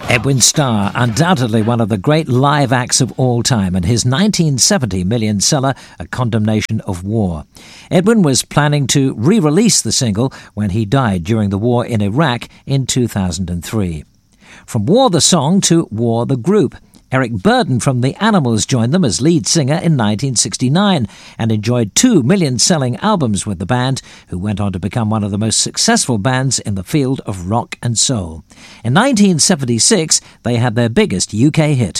Edwin Starr, undoubtedly one of the great live acts of all time, and his 1970 million seller, A Condemnation of War. Edwin was planning to re-release the single when he died during the war in Iraq in 2003. From War the Song to War the Group, Eric Burdon from The Animals joined them as lead singer in 1969 and enjoyed 2 million-selling albums with the band, who went on to become one of the most successful bands in the field of rock and soul. In 1976, they had their biggest UK hit.